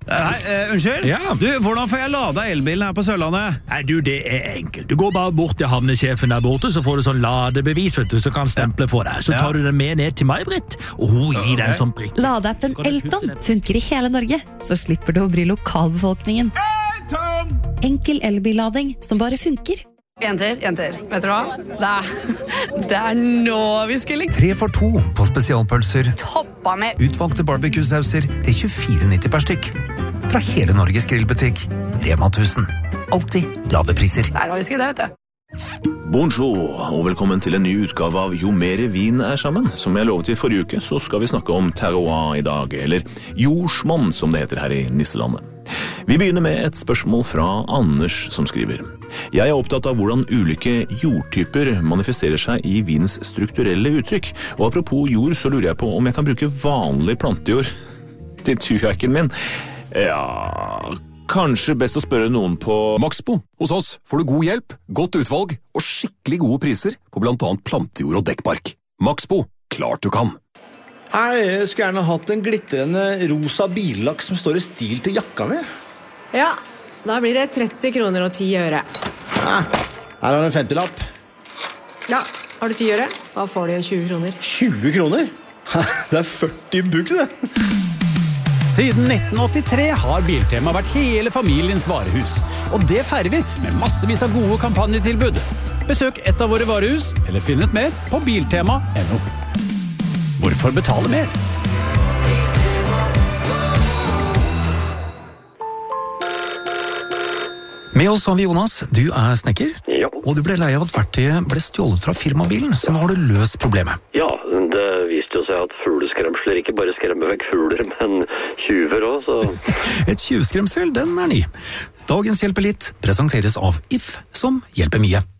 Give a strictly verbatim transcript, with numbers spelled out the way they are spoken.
Hei, uh, unnskyld? Ja. Du, hvordan får jeg lada elbilen her på Sørlandet? Nei, du, det er enkelt. Du går bare bort til havnesjefen der borte, så får du sånn ladebevis, vet du, så kan stemple for deg. Så Ja. tar du den med ned til meg, Britt, og hun gir deg en sånn prikk. Ladeappen Elton funker i hele Norge, så slipper du å bry lokalbefolkningen. Enkel elbillading som bare funker. En til, en til. Vet du hva? Det er, det er nå vi skal like. Tre for to på spesialpølser, Hoppa med. utvalgte barbecue-sauser til tjuefire nitti per stykk. Fra hele Norges grillbutikk, Rema tusen. Alltid lave priser. Det er nå vi skal det, vet du. Bonjour, og velkommen til en ny utgave av Jo mere vin er sammen. Som jeg lovet i forrige uke, så skal vi snakke om terroir i dag, eller jordsmonn, som det heter her i Nisselandet. Vi begynner med et spørsmål fra Anders, som skriver. Jeg er opptatt av hvordan ulike jordtyper manifesterer seg i vinens strukturelle uttrykk. Og apropos jord, så lurer jeg på om jeg kan bruke vanlig plantejord til tujakken min. Ja, kanskje best å spørre noen på Maxbo. Hos oss får du god hjelp, godt utvalg og skikkelig gode priser på blant annet plantejord og dekkbark. Maxbo, klart du kan. Hei, jeg skulle gjerne hatt en glitrende rosa billakk som står i stil til jakka mi. Ja, da blir det tretti kroner og ti øre. Her har du en femtilapp. Ja, har du ti øre? Da får du tjue kroner. tjue kroner? Det er førti bugg, det. Siden nitten åttitre har Biltema vært hele familiens varehus. Og det feirer vi med massevis av gode kampanjetilbud. Besøk et av våre varehus, eller finn ut mer på biltema punktum no. Hvorfor betale mer? Med oss har vi Jonas. Du er snekker. Ja. Og du ble lei av at verktøyet ble stjålet fra firmabilen, så nå har du løst problemet. Ja, det viste jo seg at fugleskremsler ikke bare skremmer vekk fugler, men tjuver også, så... Et tjuvskremsel, den er ny. Dagens Hjelper litt presenteres av If, som hjelper mye.